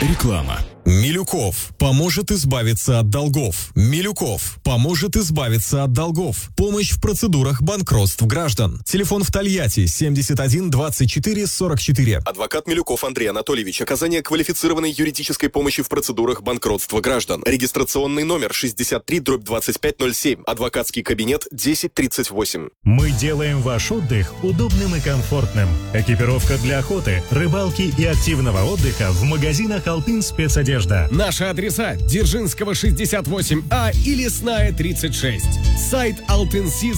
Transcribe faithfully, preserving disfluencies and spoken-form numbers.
Реклама. Милюков поможет избавиться от долгов. Милюков поможет избавиться от долгов. Помощь в процедурах банкротств граждан. Телефон в Тольятти семьдесят один двадцать четыре сорок четыре. Адвокат Милюков Андрей Анатольевич. Оказание квалифицированной юридической помощи в процедурах банкротства граждан. Регистрационный номер шестьдесят три дробь двадцать пять ноль семь. Адвокатский кабинет десять тридцать восемь. Мы делаем ваш отдых удобным и комфортным. Экипировка для охоты, рыбалки и активного отдыха в магазинах «Алтын Спецодежда». Наши адреса: Дзержинского шестьдесят восемь А и Лесная тридцать шесть. Сайт алтын сис